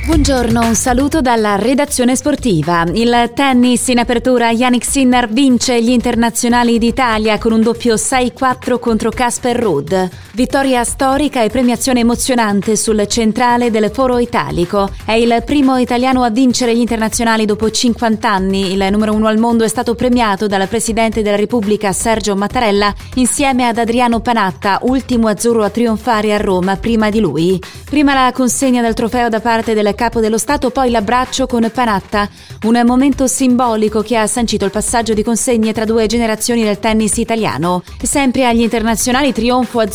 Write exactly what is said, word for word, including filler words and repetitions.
Buongiorno, un saluto dalla redazione sportiva. Il tennis in apertura, Jannik Sinner vince gli internazionali d'Italia con un doppio sei quattro contro Casper Ruud. Vittoria storica e premiazione emozionante sul centrale del Foro Italico. È il primo italiano a vincere gli internazionali dopo cinquanta anni. Il numero uno al mondo è stato premiato dal presidente della Repubblica Sergio Mattarella insieme ad Adriano Panatta, ultimo azzurro a trionfare a Roma prima di lui. Prima la consegna del trofeo da parte del capo dello Stato, poi l'abbraccio con Panatta, un momento simbolico che ha sancito il passaggio di consegne tra due generazioni del tennis italiano. Sempre agli internazionali, trionfo azzurro